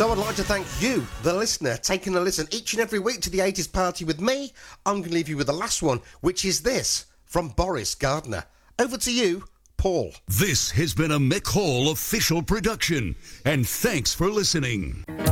So I'd like to thank you, the listener, taking a listen each and every week to the 80s party with me. I'm going to leave you with the last one, which is this, from Boris Gardner. Over to you, Paul. This has been a Mick Hall official production, and thanks for listening.